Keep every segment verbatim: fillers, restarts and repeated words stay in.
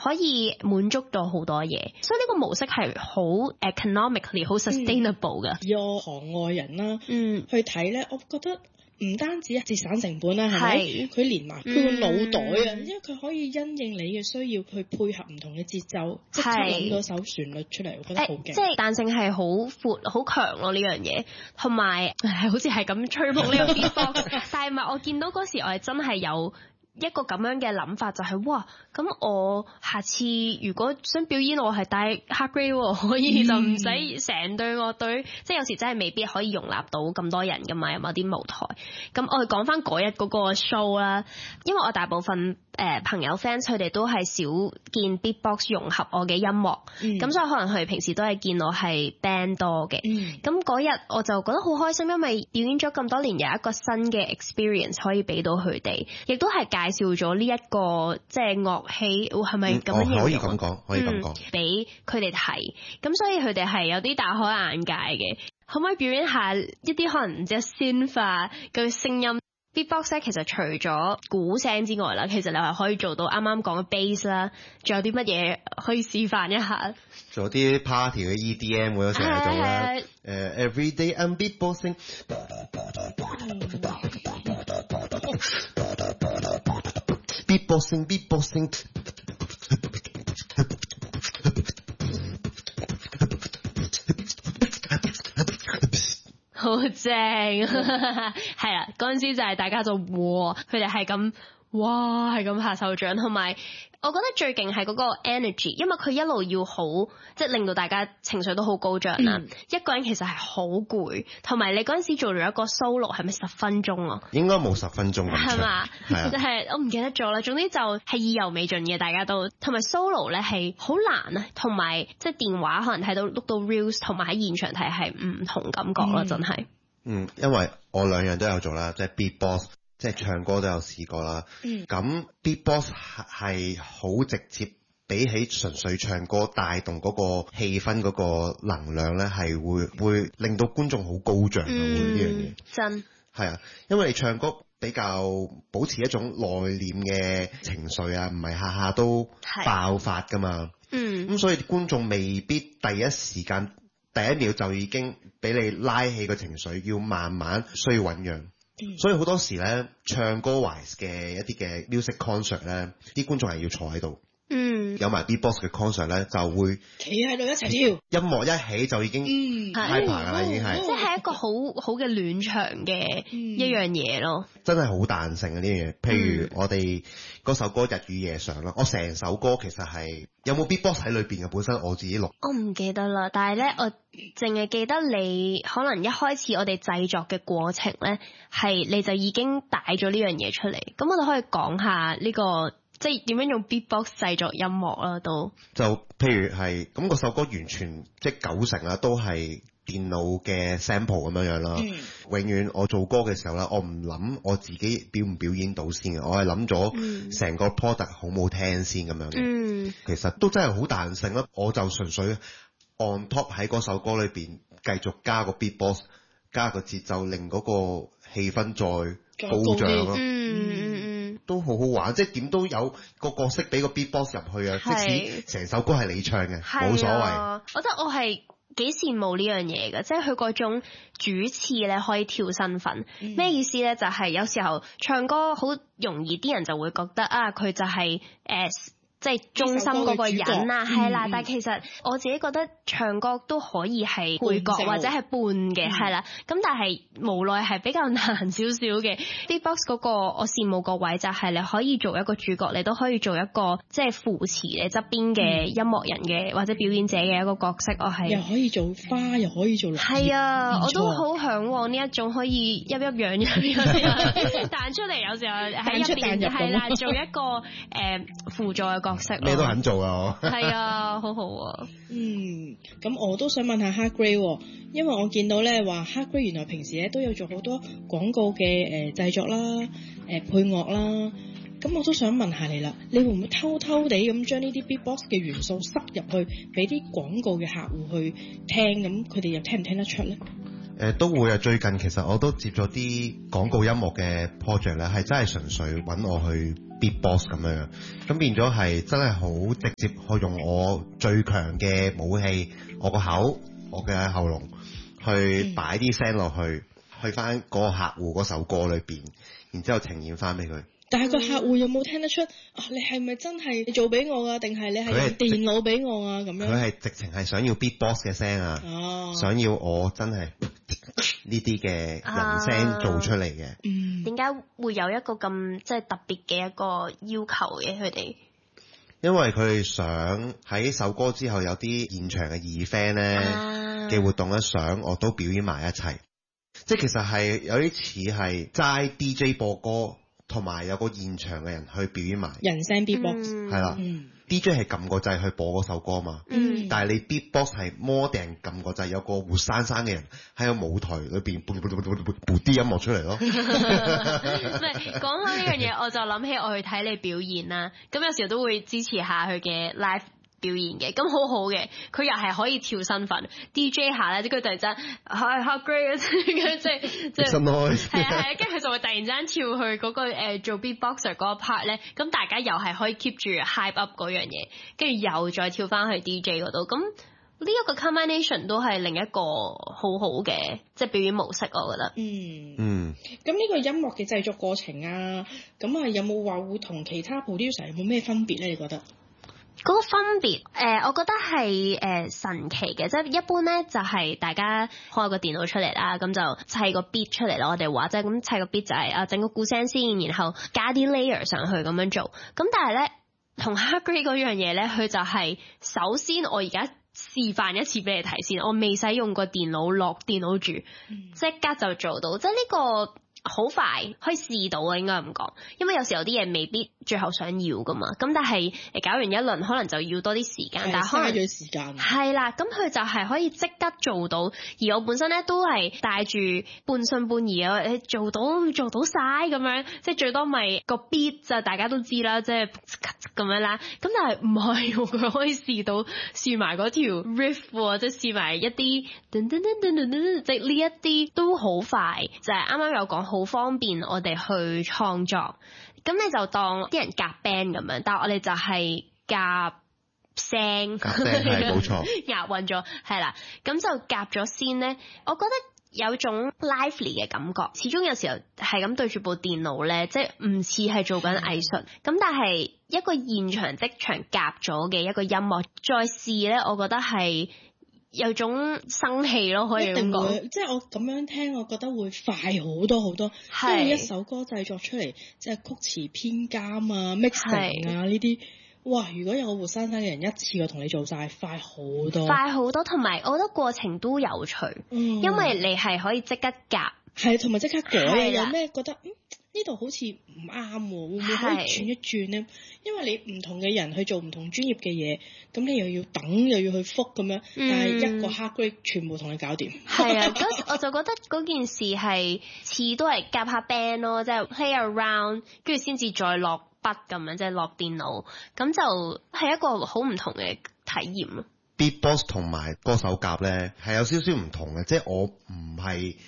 可以滿足到好多嘢，所以呢個模式係好 economically 好 sustainable 嘅。 以我行外人啦， 嗯， 去睇咧，我覺得唔單止節省成本啦，係咪？佢連埋佢個腦袋啊，嗯、因為佢可以因應你嘅需要去配合唔同嘅節奏，即刻諗到首旋律出嚟，我覺得好勁。 即係彈性係好闊、好強咯呢樣嘢，同埋係好似係咁吹捧呢個 beatbox， 但係唔係我見到嗰時我係真係有一個咁樣嘅諗法，就係、是、哇，咁我下次如果想表演，我係帶 hard grade 可以就唔使成隊樂隊，嗯、即係有時真係未必可以容納到咁多人噶嘛，有某啲舞台。咁我哋講翻嗰日嗰個 show 啦，因為我大部分誒、呃、朋友 fans 佢哋都係少見 beatbox 融合我嘅音樂，咁、嗯、所以可能佢哋平時都係見我係 band 多嘅。咁嗰日我就覺得好開心，因為表演咗咁多年，有一個新嘅 experience 可以俾到佢哋，亦都係介紹咗呢一個即係樂器，係咪咁樣形容？ 可以咁講，可以咁講， 俾佢哋睇。咁所以佢哋係有啲大開眼界嘅。可唔可以表演下一啲可能唔知鮮化嘅聲音 ？Beatbox 其實除咗鼓聲之外啦，其實你係可以做到啱啱講嘅 bass 啦，仲有啲乜嘢可以示範一下？ 做啲 party 嘅 E D M 會有成日做啦。誒、uh, everyday I'm beatboxing。beatboxing beatboxing 好正，係啦，嗰陣時就係大家就哇，佢哋係咁哇，係咁拍手掌，同埋我覺得最勁係嗰個 energy，因為佢一路要好，即係令到大家情緒都好高漲啦。嗯、一個人其實係好攰，同埋你嗰陣時做咗一個 solo 係咪十分鐘啊？ 應該冇十分鐘咁長，係嘛？ 就係我唔記得咗啦。總之就係意猶未盡嘅，大家都同埋 solo 咧係好難啊，同埋即係電話可能睇到碌到 reels， 同埋喺現場睇係唔同感覺啦，嗯、真係。 嗯，因為我兩樣都有做啦，即係 beatbox。即係唱歌都有試過啦，咁、嗯、beatbox 係好直接，比起純粹唱歌帶動嗰個氣氛嗰個能量咧，係會會令到觀眾好高漲嘅呢樣嘢。真係啊，因為你唱歌比較保持一種內斂嘅情緒啊，唔係下下都爆發噶嘛。嗯，咁所以觀眾未必第一時間第一秒就已經俾你拉起個情緒，要慢慢需要醞釀。嗯、所以好多時咧，唱歌 wise 嘅一啲嘅 music concert 咧，啲觀眾係要坐喺度。嗯，有埋 beatbox 嘅 concert 咧，就會企喺度一齊跳。音樂一起就已經 hyper 㗎啦，已經係。即係一個好好嘅暖場嘅一樣嘢咯。真係好彈性嘅呢樣嘢。譬如我哋嗰首歌《日與夜上》啦，我成首歌其實係有冇 beatbox 喺裏邊嘅？本身我自己錄。我唔記得啦，但係咧，我淨係記得你可能一開始我哋製作嘅過程咧，係你就已經帶咗呢樣嘢出嚟。咁我哋可以講下呢、呢個。即係點樣用 beatbox 製作音樂啦，都就譬如係咁，嗰首歌完全即係九成啦，都係電腦嘅 sample 咁樣樣啦。嗯、永遠我做歌嘅時候咧，我唔諗我自己表唔表演到先嘅，我係諗咗成個 product 好唔好聽先咁樣。嗯，其實都真係好彈性啦。我就純粹 on top 喺嗰首歌裏邊繼續加個 beatbox， 加個節奏，令嗰個氣氛再高漲咯。嗯。都好好玩，即係點都有個角色俾個 beatbox 入去啊！即使成首歌係你唱嘅，冇所謂。我覺得我係幾羨慕呢樣嘢嘅，即係佢嗰種主次咧可以跳身份。咩、嗯、意思咧？就係、是、有時候唱歌好容易，啲人就會覺得啊，佢就係、是、誒。呃即係中心嗰個人啊，係啦，但係其實我自己覺得唱歌都可以係配角或者係伴嘅，係啦。咁但係無奈係比較難少少嘅。Beatbox 嗰個我羨慕個位就係你可以做一個主角，你都可以做一個即係扶持你側邊嘅音樂人嘅或者表演者嘅一個角色。我係又可以做花，又可以做係啊，我都好向往呢一種可以一一樣一樣彈出嚟，有時候喺入邊係啦，做一個誒輔助嘅角色。你都肯做啊？係啊，好好啊。嗯，咁我都想問下 Hard Grade，因為我見到咧話 Hard Grade 原來平時咧都有做好多廣告嘅誒製作啦、誒、呃、配樂啦。咁我都想問下你啦，你會唔會偷偷地咁將呢啲 beatbox 嘅元素塞入去，俾啲廣告嘅客戶去聽？咁佢哋又聽唔聽得出咧？誒、呃、都會啊！最近其實我都接咗啲廣告音樂嘅 project 咧，係真係純粹揾我去 beatbox 咁樣，咁變咗係真係好直接去用我最強嘅武器，我個口，我嘅喉嚨去擺啲聲落去，去翻嗰個客戶嗰首歌裏邊，然之後呈現翻俾佢。 但係個客戶有冇聽得出啊？你係咪真係做俾我啊？定係你係用電腦俾我啊？咁樣佢係直情係想要 beatbox 嘅聲啊， 哦、 想要我真係呢啲嘅人聲做出嚟嘅。 嗯， 點解會有一個咁即係特別嘅一個要求嘅佢哋？ 因為佢哋想喺首歌之後有啲現場嘅 event 咧嘅活動咧，想我都表演埋一齊。即係其實係有啲似係齋 D J 播歌。同埋有個現場嘅人去表演埋人聲 beatbox， 係啦，D J 係撳個掣去播嗰首歌嘛， 嗯、 但係你 beatbox 係摩定撳個掣，有個活生生嘅人喺個舞台裏邊播啲音樂出嚟咯。 唔係講開呢樣嘢，我就諗起我去睇你表演啦，咁有時候都會支持下佢嘅 live表演嘅，咁好好嘅，佢又係可以跳身份 D J 下咧，啲佢突然間係 hot great 即係即係係啊係啊，跟住佢就會突然之間跳去嗰、嗰個、呃、做 beatboxer 嗰個 part 咧，咁大家又係可以 keep 住 hype up 嗰樣嘢，跟住又再跳翻去 D J 嗰度，咁呢一個 combination 都係另一個好好嘅即係表演模式，我覺得。 嗯嗯。 咁呢個音樂嘅製作過程啊，咁啊有冇話會同其他 producer 有冇咩分別咧？你覺得？ 嗰個分別，誒、呃，我覺得係誒、呃、神奇嘅，即係一般咧就係、是、大家開個電腦出嚟啦，咁就砌個 beat 出嚟咯。我哋話即係咁砌個 beat 就係啊整個鼓聲先，然後加啲 layer 上去咁樣做。咁但係咧同 Hard Grade 嗰樣嘢咧，佢就係首先我而家示範一次俾你睇先，我未使用過電腦落電腦住，即刻就做到，即係呢個。好快可以試到啊，應該咁講，因為有時候啲嘢未必最後想要噶嘛，咁但係誒搞完一輪可能就要多啲時間，但係可能嘥咗時間係啦，咁佢就係可以即刻做到，而我本身咧都係帶住半信半疑啊，誒做到做到晒咁樣，即係最多咪個 beat 就大家都知啦，即係咁樣啦，咁但係唔係佢可以試到試埋嗰條 riff， 即係試埋一啲噔噔噔噔噔噔，即係呢一啲都好快，就係啱啱有講好。好方便我哋去創作，咁你就當啲人夾 band 咁樣，但係我哋就係夾聲， 夾聲係冇錯， 押韻咗係啦，咁就夾咗先咧。我覺得有種 lively 嘅感覺，始終有時候係咁對住部電腦咧，即係唔似係做緊藝術，咁但係一個現場即場夾咗嘅一個音樂再試咧，我覺得係。有種生氣咯，可以咁講。 即係我咁樣聽，我覺得會快好多好多。因為一首歌製作出嚟，即係曲詞編監啊、mixing 啊呢啲，哇！如果有個活生生嘅人一次過同你做晒，快好多。快好多，同埋我覺得過程都有趣，嗯、因為你係可以即刻夾， 係同埋即刻改。有咩覺得嗯呢度好似唔啱，會唔會可以轉一轉咧？因為你唔同嘅人去做唔同專業嘅嘢，咁你又要等又要去覆咁樣，嗯、但係一個 Hard Grade 全部同你搞掂。 係啊，咁我就覺得嗰件事係似都係夾下 band 咯，即係 play around，跟住先至再落筆咁樣，即係落電腦，咁就係一個好唔同嘅體驗咯。 Beatbox 同埋歌手夾咧係有少少唔同嘅，即係我唔係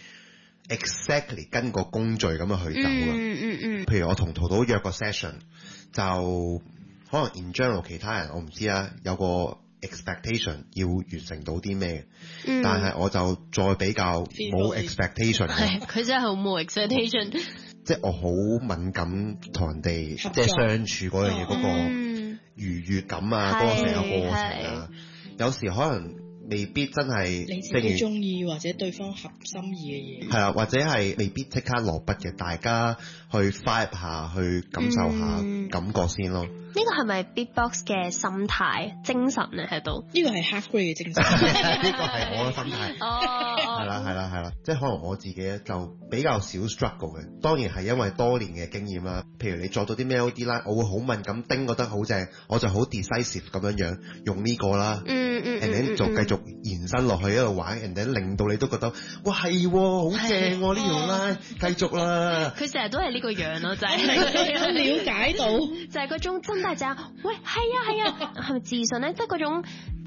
exactly 跟個工序咁樣去走啊。 嗯嗯嗯。 譬如我同陶陶約個 session。就可能 in general 其他人我唔知啦，有個 expectation 要完成到啲咩，嗯、但係我就再比較冇 expectation。 係佢真係好冇 expectation。 即係我好敏感同人哋即係相處嗰樣嘢嗰個愉悅感啊，嗰、嗯、個成個過程啊，有時可能。未必真係你自己中意或者對方合心意嘅嘢， 係啊，或者係未必即刻落筆嘅，大家去 vibe 下，去感受下感覺先咯。 呢個係咪 beatbox 嘅心態精神咧喺度？ 呢個係 Hard Grade 嘅精神， 呢個係我嘅心態。 哦， 係啦係啦係啦，即係可能我自己咧就比較少 struggle 嘅。當然係因為多年嘅經驗啦。譬如你作到啲 melody 啦，我會好敏感，叮覺得好正，我就好 decisive 咁樣樣用呢個啦。 嗯嗯 and then 就繼續延伸落去一路玩 and then 令到你都覺得哇係好正喎呢條啦，繼續啦。 佢成日都係呢個樣咯，就係了解到， 就係嗰種真大隻，喂係啊係啊，係咪自信咧？即係嗰種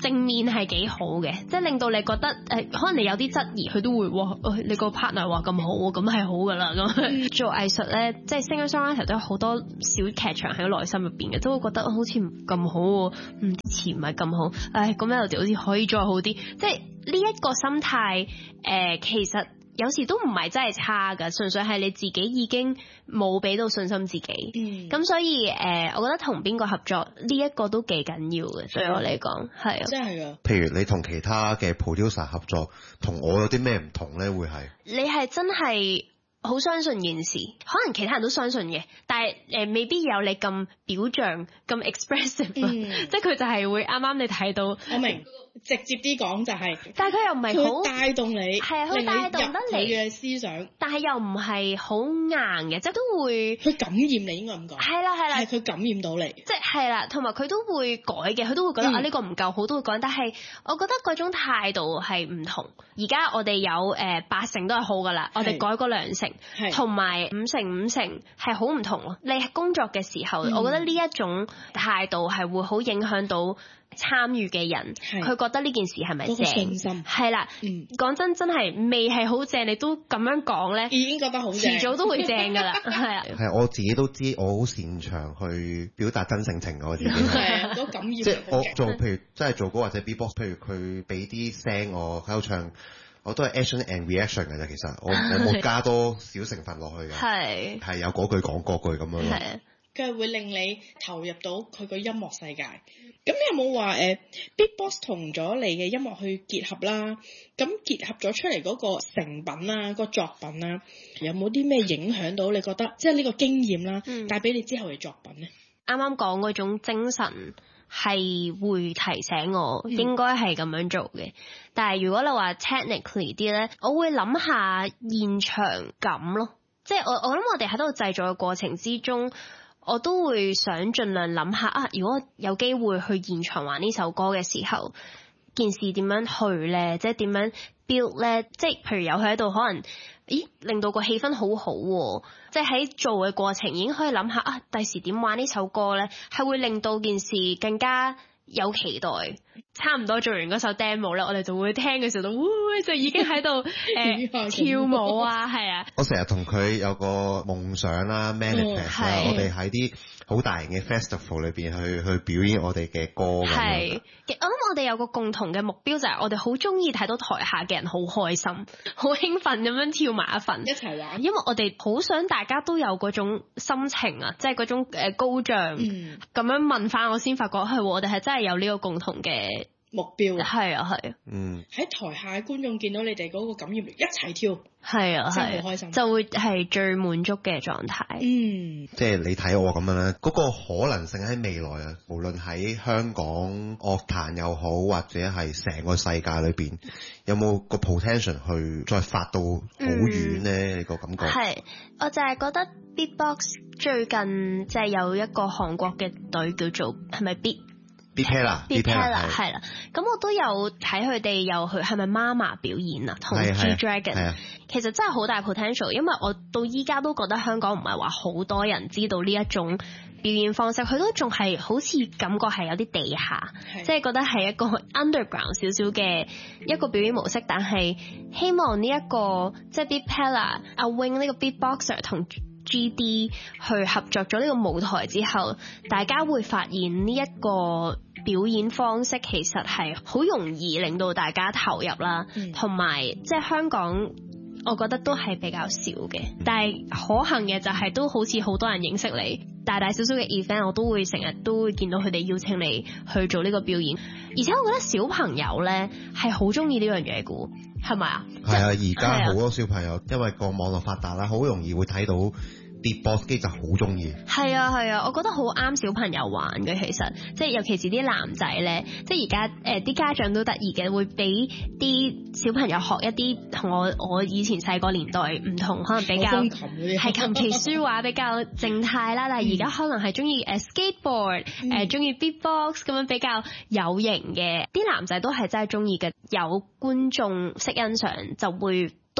正面係幾好嘅，即係令到你覺得誒，可能你有啲質疑，佢都會哇，你個 partner 話咁好，咁係好噶啦咁。嗯、做藝術咧，即係 singer-songwriter 都有好多小劇場喺內心入邊嘅，都會覺得好似唔咁好，唔似唔係咁好，唉，咁樣好似可以再好啲。即係呢一個心態，誒、呃，其實有時都唔係真係差噶，純粹係你自己已經冇俾到信心自己。咁、嗯、所以誒、呃，我覺得同邊個合作呢一個都幾緊要嘅，對我嚟講係啊，真係噶。 譬如你同其他嘅 producer 合作，同我有啲咩唔同咧？會係你係真係好相信件事，可能其他人都相信嘅，但係誒、呃、未必有你咁表象咁 expressive，、嗯、即係佢就係會啱啱你睇到。我明。 直接啲講就係、是，但係佢又唔係好帶動你， 係啊，佢帶動得你嘅思想， 但係又唔係好硬嘅，即係都會佢感染你，應該咁講， 係啦係啦，係佢感染到你， 即係係啦，同埋佢都會改嘅，佢都會覺得、嗯、啊呢、呢個唔夠好，都會改，但係我覺得嗰種態度係唔同。而家我哋有誒、呃、八成都係好噶啦，我哋改過兩成，同埋五成五成係好唔同咯。你工作嘅時候，嗯、我覺得呢一種態度係會好影響到參與嘅人，佢覺得呢件事係咪正？信心係啦，講、嗯、真真係未係好正，你都咁樣講咧， 已經覺得好正， 遲早都會正噶啦，係啊。 係我自己都知，我好擅長去表達真性情我自己。 係啊，都感染。即係我做，譬如真係做歌或者 beatbox，譬如佢俾啲聲我喺度唱，我都係 action and reaction 嘅啫。其實我我冇加多少成分落去嘅，係係有嗰句講嗰句咁樣咯。 佢係會令你投入到佢個音樂世界。咁你有冇話誒 beatbox 同咗你嘅音樂去結合啦？咁結合咗出嚟嗰個成品啦，個作品啦，有冇啲咩影響到你覺得？即係呢個經驗啦，帶俾你之後嘅作品咧？ 啱啱講嗰種精神係會提醒我應該係咁樣做嘅。嗯、但係如果你話 technically 啲咧，我會諗下現場感咯。即係我我諗我哋喺度製作嘅過程之中，我都會想盡量諗下啊，如果有機會去現場玩呢首歌嘅時候，件事點樣去咧？即係點樣 build 咧？即係譬如有佢喺度，可能咦令到個氣氛好好，即係喺做嘅過程已經可以諗下啊，第時點玩呢首歌咧，係會令到件事更加有期待。差唔多做完嗰首 demo 咧，我哋就會聽嘅時候，哇就已經喺度誒跳舞啊，係啊！ 我成日同佢有個夢想啦 manifest 啦，我哋喺啲好大型嘅 festival 裏邊去去表演我哋嘅歌咁樣。係， 我諗我哋有個共同嘅目標就係我哋好中意睇到台下嘅人好開心、好興奮咁樣跳埋一份，一齊玩。因為我哋好想大家都有嗰種心情啊，即係嗰種誒高漲。嗯，咁樣問翻我先發覺係，我哋係真係有呢個共同嘅目標。 係啊係啊， 嗯， 喺台下嘅觀眾見到你哋嗰個感染力一齊跳， 係啊， 真係好開心， 就會係最滿足嘅狀態。 嗯， 即係你睇我咁樣咧，嗰個可能性喺未來啊，無論喺香港樂壇又好，或者係成個世界裏邊，有冇個 potential 去再發到好遠咧？你個感覺係，我就係覺得 beatbox 最近就係有一個韓國嘅隊叫做係咪 beat Beatpella，Beatpella 係啦，咁我都有睇佢哋又去係咪 Mama 表演啊，同 G-Dragon，其實真係好大 potential，因為我到依家都覺得香港唔係話好多人知道呢一種表演方式，佢都仲係好似感覺係有啲地下，即係覺得係一個 underground 少少嘅一個表演模式，但係希望呢、這、一個即係 Beatpella 阿 Wing 呢個 beatboxer 同G D 去合作咗呢個舞台之後，大家會發現呢一個表演方式其實係好容易令到大家投入啦，同埋即係香港我覺得都係比較少嘅，但係可行嘅就係都好似好多人認識你，大大小小嘅 event 我都會成日都會見到佢哋邀請你去做呢個表演，而且我覺得小朋友呢係好中意呢樣嘢嘅，係咪啊？ 係啊，而家好多小朋友因為個網絡發達啦，好容易會睇到beatbox 機就好中意，係啊係啊，我覺得好啱小朋友玩嘅，其實即係尤其是啲男仔咧，即係而家誒啲家長都得意嘅，會俾啲小朋友學一啲同我我以前細個年代唔同，可能比較係琴棋書畫比較靜態啦，但係而家可能係中意誒 skateboard 誒中意 beatbox 咁樣比較有型嘅，啲男仔都係真係中意嘅，有觀眾識欣賞就會。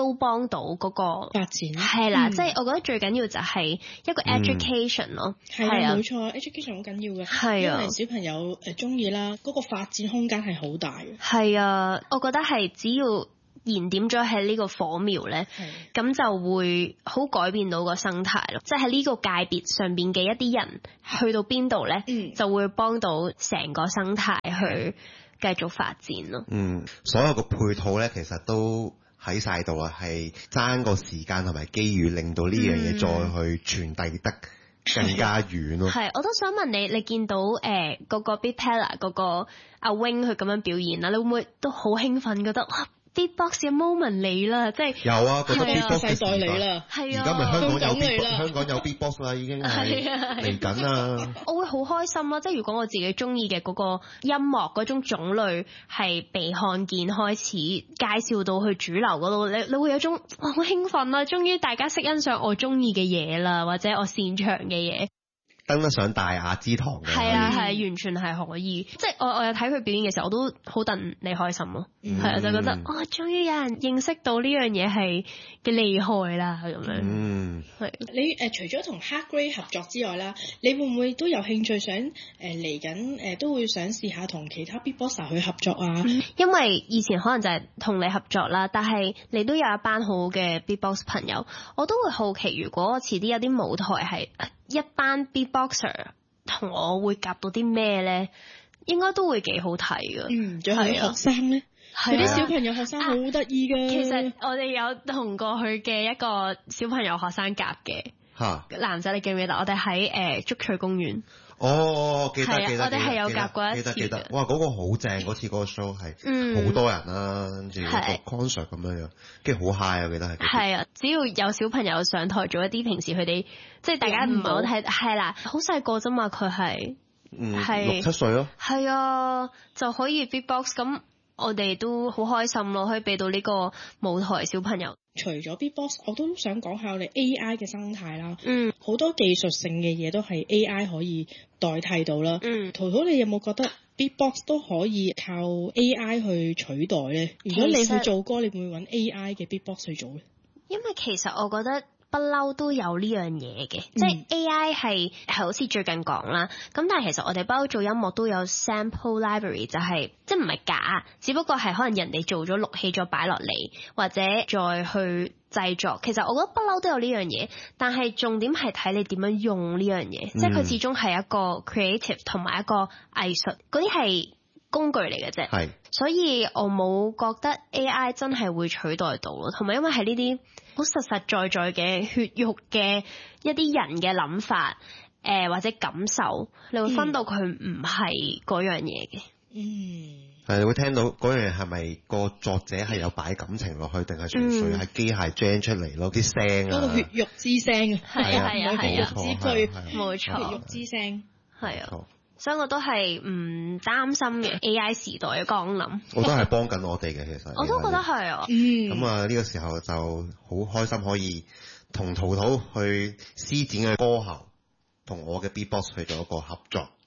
都幫到嗰個發展。 係啦， 嗯、 即係我覺得最緊要就係一個 education 咯。 係啊，冇錯 education 好緊要嘅。係啊，因為小朋友誒中意啦，嗰、嗰個發展空間係好大嘅。 係啊，我覺得係只要燃點咗喺呢個火苗咧，咁就會好改變到個生態咯。即係喺呢個界別上邊嘅一啲人去到邊度咧，嗯、就會幫到成個生態去繼續發展咯。 嗯，所有個配套咧，其實都喺晒度啊，係爭個時間同埋機遇，令到呢樣嘢再去傳遞得更加遠咯。係， 我都想問你，你見到誒嗰、呃那個 Big Pella 嗰個阿 Wing 佢咁樣表現啦，你會唔會都好興奮，覺得哇？Beatbox 嘅 moment 嚟啦，即係有啊，覺得 Beatbox 嘅時代嚟啦， 係啊，而家咪香港有 Beatbox，香港有 Beatbox 啦，已經係嚟緊啦。 我會好開心啦，即係如果我自己中意嘅嗰個音樂嗰種種類係被看見開始介紹到去主流嗰度，你你會有種哇好興奮啦，終於大家識欣賞我中意嘅嘢啦，或者我擅長嘅嘢。 登得上大雅之堂嘅， 係啊係，完全係可以。即係我我有睇佢表演嘅時候，我都好戥你開心咯。係啊、嗯，就覺得哦，終於有人認識到呢樣嘢係嘅厲害啦咁樣。嗯，係你誒、呃、除咗同 Hard Grey 合作之外啦，你會唔會都有興趣想誒嚟緊誒都會想試下同其他 Beatboxer 去合作啊？ 嗯、因為以前可能就係同你合作啦，但係你都有一班好嘅 Beatbox 朋友，我都會好奇，如果遲啲有啲舞台係一班 Beatboxer 同我會夾到啲咩咧？應該都會幾好睇噶。嗯， 仲有學生咧，有啲、啊、小朋友學生好得意噶。 其實我哋有同過去嘅一個小朋友學生夾嘅。吓哈，男仔你記唔記得？我哋喺誒竹萃公園。 哦，記得記得， 我哋係有夾過一次。 記得記得，哇，嗰、那個好正，嗰次嗰個 show 係好多人啦，跟住個 concert 咁樣樣，跟住好 high 啊！我記得係。係啊，只要有小朋友上台做一啲平時佢哋即係大家唔係好睇，係啦，好細個啫嘛，佢係， 嗯，係六七歲咯。 係啊，就可以 beatbox 咁。我哋都好開心咯，可以俾到呢個舞台小朋友。 除咗 Beatbox，我都想講下我哋 A I 嘅生態啦。嗯，好多技術性嘅嘢都係 A I 可以代替到啦。嗯，陶陶你有冇覺得 Beatbox 都可以靠 A I 去取代咧？如果你去做歌，你會唔會揾 A I 嘅 Beatbox 去做咧？ 因為其實我覺得不嬲都有呢樣嘢嘅，嗯、即係 A I 係係好似最近講啦，咁但係其實我哋不嬲做音樂都有 sample library， 就係、是、即係唔係假，只不過係可能人哋做咗錄起咗擺落嚟，或者再去製作。其實我覺得不嬲都有呢樣嘢，但係重點係睇你點樣用呢樣嘢，嗯、即係佢始終係一個 creative 同埋一個藝術，嗰啲係工具嚟嘅啫。係，所以我冇覺得 A I 真係會取代到咯，同埋因為係呢啲好實實在在嘅血肉嘅一啲人嘅諗法，誒、呃、或者感受，你會分到佢唔係嗰樣嘢嘅。嗯， 係你會聽到嗰樣嘢係咪個作者係有擺感情落去，定係純粹係機械 gen 出嚟咯？啲聲啊， 嗰個血肉之聲啊， 係啊係啊係啊， 字句冇錯， 血肉之聲係啊。所以我都係唔擔心嘅 A I 時代嘅降臨。 我都係幫緊我哋嘅，其實。 我都覺得係啊。嗯。 咁啊，呢個時候就好開心可以同陶陶去施展嘅歌喉，同我嘅 Beatbox 去做一個合作。